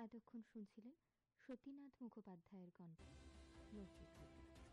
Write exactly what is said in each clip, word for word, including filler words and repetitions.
এতক্ষণ শুনছিলেন সতীনাথ মুখোপাধ্যায়ের কণ্ঠে Nachiketa.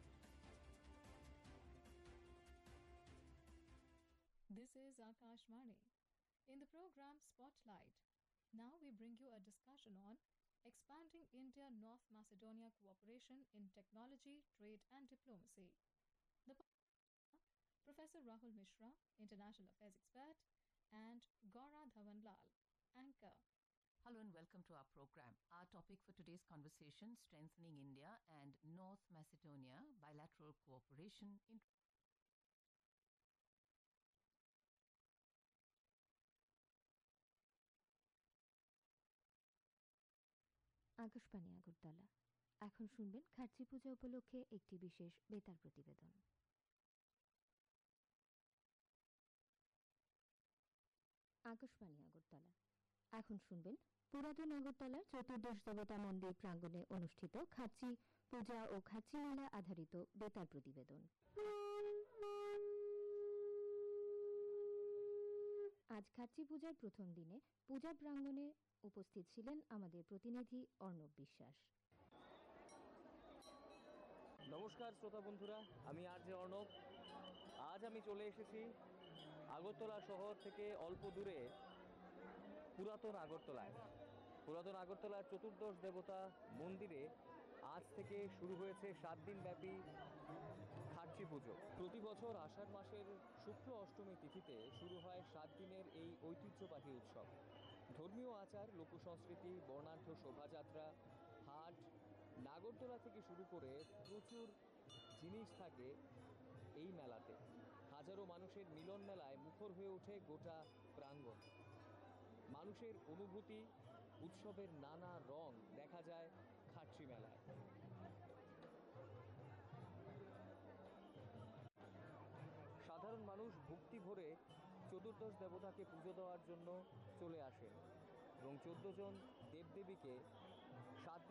This is Akashvani. In the program Spotlight, now we bring you a discussion on expanding India-North Macedonia cooperation in technology, trade and diplomacy. The Professor Rahul Mishra, International Affairs Expert, and Gaura Dhawanlal, Anchor. Hello and welcome to our program. Our topic for today's conversation, strengthening India and North Macedonia bilateral cooperation in Akashvani Agartala. এখন শুনবেন খার্চি পূজা উপলক্ষে একটি বিশেষ বেতার প্রতিবেদন। আকাশবাণী আগরতলা। এখন শুনবেন পুরাতন আগরতলার চতুর্দশ দেবতা মন্দির প্রাঙ্গণে অনুষ্ঠিত খার্চি পূজা ও খার্চি মেলা আধারিত বেতার প্রতিবেদন। আজ খার্চি পূজার প্রথম দিনে পূজা প্রাঙ্গণে উপস্থিত ছিলেন আমাদের প্রতিনিধি অর্ণব বিশ্বাস। নমস্কার শ্রোতা বন্ধুরা, আমি আর জে অর্ণব। আজ আমি চলে এসেছি আগরতলা শহর থেকে অল্প দূরে পুরাতন আগরতলায়। পুরাতন আগরতলার চতুর্দশ দেবতা মন্দিরে আজ থেকে শুরু হয়েছে সাত দিন ব্যাপী খার্চি পুজো। প্রতি বছর আষাঢ় মাসের শুক্ল অষ্টমী তিথিতে শুরু হয় সাত দিনের এই ঐতিহ্যবাহী উৎসব। ধর্মীয় আচার, লোকসংস্কৃতি, বর্ণাঢ্য শোভাযাত্রা, হাট, নাগরদোলা থেকে শুরু করে প্রচুর জিনিস থাকে এই মেলাতে। হাজারো মানুষের মিলন মেলায় মুখর হয়ে ওঠে গোটা প্রাঙ্গণ। মানুষের অনুভূতি, উৎসবের নানা রং দেখা যায় খার্চি মেলায়। সাধারণ মানুষ ভক্তি ভরে চতুর্দশ দেবতাকে পুজো দেওয়ার জন্য চলে আসেন এবং চোদ্দ জন দেবদেবীকে সাত